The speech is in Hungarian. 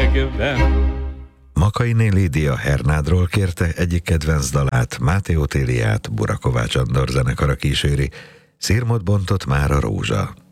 üvegben. Makainé Lídia Hernádról kérte egyik kedvenc dalát, Máté Otéliát Burakovács Andor zenekara kíséri, Szirmot bontott már a rózsa.